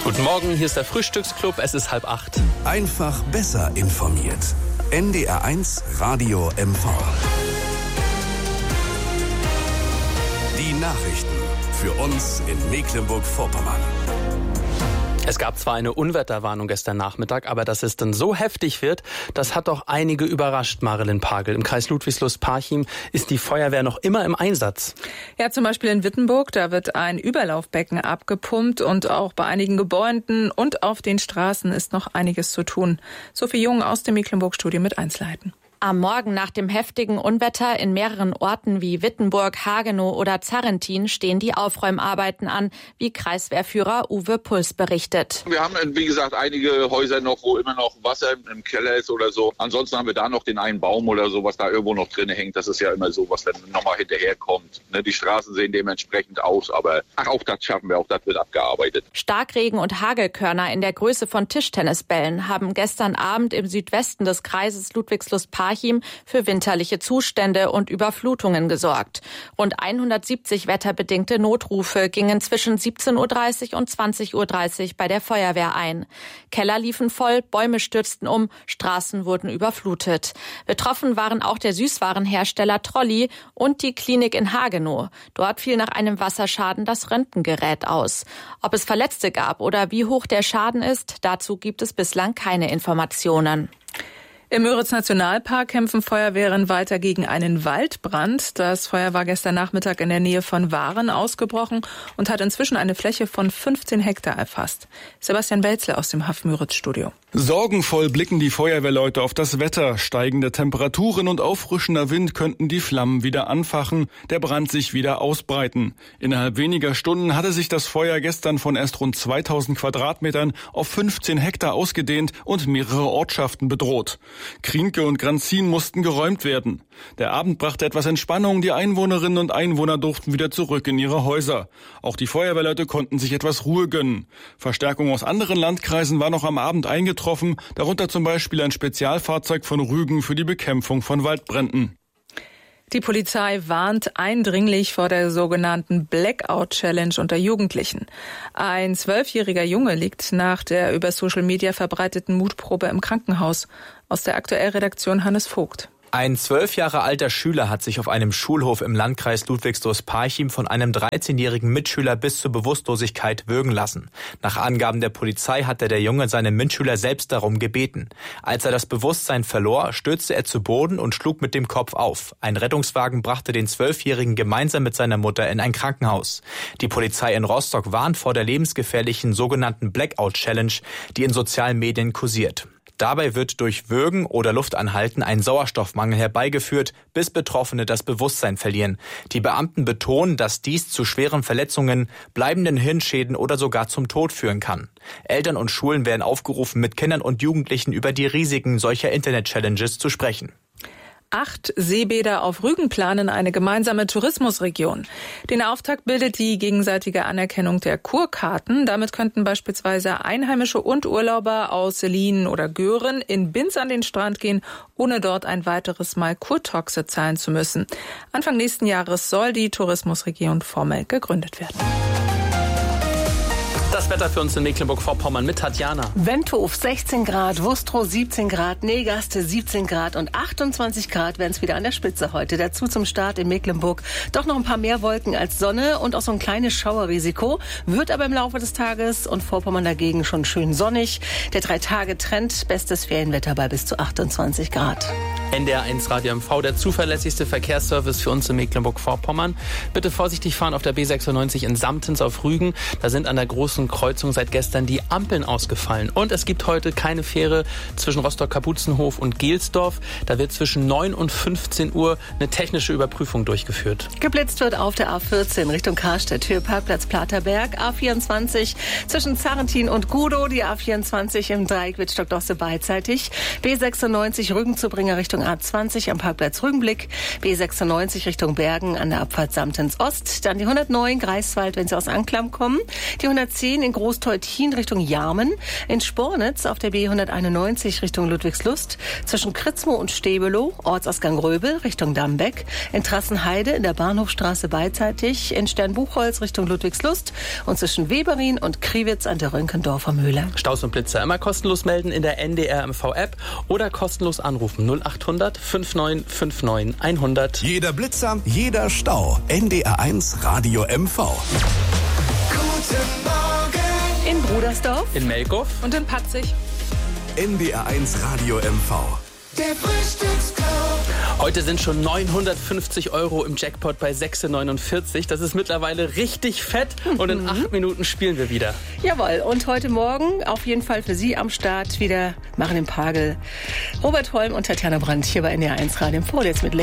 Guten Morgen, hier ist der Frühstücksclub, es ist 7:30. Einfach besser informiert. NDR1 Radio MV. Die Nachrichten für uns in Mecklenburg-Vorpommern. Es gab zwar eine Unwetterwarnung gestern Nachmittag, aber dass es dann so heftig wird, das hat doch einige überrascht, Marilyn Pagel. Im Kreis Ludwigslust-Parchim ist die Feuerwehr noch immer im Einsatz. Ja, zum Beispiel in Wittenburg, da wird ein Überlaufbecken abgepumpt und auch bei einigen Gebäuden und auf den Straßen ist noch einiges zu tun. Sophie Jung aus dem Mecklenburg-Studio mit Einzelheiten. Am Morgen nach dem heftigen Unwetter in mehreren Orten wie Wittenburg, Hagenow oder Zarrentin stehen die Aufräumarbeiten an, wie Kreiswehrführer Uwe Puls berichtet. Wir haben, wie gesagt, einige Häuser noch, wo immer noch Wasser im Keller ist oder so. Ansonsten haben wir da noch den einen Baum oder so, was da irgendwo noch drin hängt. Das ist ja immer so, was dann nochmal hinterherkommt. Die Straßen sehen dementsprechend aus, aber auch das schaffen wir, auch das wird abgearbeitet. Starkregen und Hagelkörner in der Größe von Tischtennisbällen haben gestern Abend im Südwesten des Kreises Ludwigslust-Parchim für winterliche Zustände und Überflutungen gesorgt. Rund 170 wetterbedingte Notrufe gingen zwischen 17:30 Uhr und 20:30 Uhr bei der Feuerwehr ein. Keller liefen voll, Bäume stürzten um, Straßen wurden überflutet. Betroffen waren auch der Süßwarenhersteller Trolli und die Klinik in Hagenow. Dort fiel nach einem Wasserschaden das Röntgengerät aus. Ob es Verletzte gab oder wie hoch der Schaden ist, dazu gibt es bislang keine Informationen. Im Müritz-Nationalpark kämpfen Feuerwehren weiter gegen einen Waldbrand. Das Feuer war gestern Nachmittag in der Nähe von Waren ausgebrochen und hat inzwischen eine Fläche von 15 Hektar erfasst. Sebastian Welzle aus dem Haff-Müritz-Studio. Sorgenvoll blicken die Feuerwehrleute auf das Wetter. Steigende Temperaturen und auffrischender Wind könnten die Flammen wieder anfachen, der Brand sich wieder ausbreiten. Innerhalb weniger Stunden hatte sich das Feuer gestern von erst rund 2000 Quadratmetern auf 15 Hektar ausgedehnt und mehrere Ortschaften bedroht. Krienke und Granzin mussten geräumt werden. Der Abend brachte etwas Entspannung. Die Einwohnerinnen und Einwohner durften wieder zurück in ihre Häuser. Auch die Feuerwehrleute konnten sich etwas Ruhe gönnen. Verstärkung aus anderen Landkreisen war noch am Abend eingetroffen, darunter zum Beispiel ein Spezialfahrzeug von Rügen für die Bekämpfung von Waldbränden. Die Polizei warnt eindringlich vor der sogenannten Blackout-Challenge unter Jugendlichen. Ein 12-jähriger Junge liegt nach der über Social Media verbreiteten Mutprobe im Krankenhaus. Aus der Aktuellredaktion Hannes Vogt. Ein 12 Jahre alter Schüler hat sich auf einem Schulhof im Landkreis Ludwigslust-Parchim von einem 13-jährigen Mitschüler bis zur Bewusstlosigkeit würgen lassen. Nach Angaben der Polizei hatte der Junge seinen Mitschüler selbst darum gebeten. Als er das Bewusstsein verlor, stürzte er zu Boden und schlug mit dem Kopf auf. Ein Rettungswagen brachte den 12-Jährigen gemeinsam mit seiner Mutter in ein Krankenhaus. Die Polizei in Rostock warnt vor der lebensgefährlichen sogenannten Blackout-Challenge, die in sozialen Medien kursiert. Dabei wird durch Würgen oder Luftanhalten ein Sauerstoffmangel herbeigeführt, bis Betroffene das Bewusstsein verlieren. Die Beamten betonen, dass dies zu schweren Verletzungen, bleibenden Hirnschäden oder sogar zum Tod führen kann. Eltern und Schulen werden aufgerufen, mit Kindern und Jugendlichen über die Risiken solcher Internet-Challenges zu sprechen. 8 Seebäder auf Rügen planen eine gemeinsame Tourismusregion. Den Auftakt bildet die gegenseitige Anerkennung der Kurkarten. Damit könnten beispielsweise Einheimische und Urlauber aus Selin oder Göhren in Binz an den Strand gehen, ohne dort ein weiteres Mal Kurtaxe zahlen zu müssen. Anfang nächsten Jahres soll die Tourismusregion formell gegründet werden. Das Wetter für uns in Mecklenburg-Vorpommern mit Tatjana. Wendhof 16 Grad, Wustrow 17 Grad, Negaste 17 Grad und 28 Grad werden es wieder an der Spitze heute. Dazu zum Start in Mecklenburg doch noch ein paar mehr Wolken als Sonne und auch so ein kleines Schauerrisiko. Wird aber im Laufe des Tages und Vorpommern dagegen schon schön sonnig. Der 3-Tage-Trend, bestes Ferienwetter bei bis zu 28 Grad. NDR1 Radio MV, der zuverlässigste Verkehrsservice für uns in Mecklenburg-Vorpommern. Bitte vorsichtig fahren auf der B96 in Samtens auf Rügen. Da sind an der großen Kreuzung seit gestern die Ampeln ausgefallen. Und es gibt heute keine Fähre zwischen Rostock-Kapuzenhof und Gelsdorf. Da wird zwischen 9 und 15 Uhr eine technische Überprüfung durchgeführt. Geblitzt wird auf der A14 Richtung Karstedt, Höhe Parkplatz Platerberg, A24 zwischen Zarrentin und Gudow, die A24 im Dreieck Wittstock-Dosse beidseitig, B96 Rügen zu Bringer Richtung A20 am Parkplatz Rügenblick, B96 Richtung Bergen an der Abfahrt Samtens Ost, dann die 109 Greifswald, wenn Sie aus Anklam kommen, die 110 in Großteutin Richtung Jarmen, in Spornitz auf der B191 Richtung Ludwigslust, zwischen Kritzmo und Stebelow, Ortsausgang Röbel Richtung Dambeck, in Trassenheide in der Bahnhofstraße beidseitig, in Sternbuchholz Richtung Ludwigslust und zwischen Weberin und Kriwitz an der Rönkendorfer Mühle. Staus und Blitzer immer kostenlos melden in der NDR MV-App oder kostenlos anrufen 0800 5959 100. Jeder Blitzer, jeder Stau. NDR1 Radio MV. Guten Morgen. In Brudersdorf, In Melkow Und in Patzig. NDR1 Radio MV. Der Frühstücksclub. Heute sind schon 950 € im Jackpot bei 6,49. Das ist mittlerweile richtig fett und in 8 Minuten spielen wir wieder. jawohl. Und heute Morgen auf jeden Fall für Sie am Start wieder machen im Pagel Robert Holm und Tatjana Brandt hier bei NDR1 Radio MV. Jetzt mit